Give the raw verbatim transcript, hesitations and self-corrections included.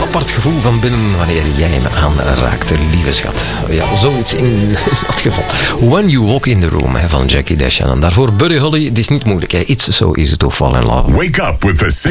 apart gevoel van binnen wanneer jij me aanraakt, lieve schat. Ja, zoiets in dat geval. When You Walk in the Room hè, van Jackie Deschanel. En daarvoor Buddy Holly. Het is niet moeilijk. Hè. It's so easy to fall in love. Wake up with the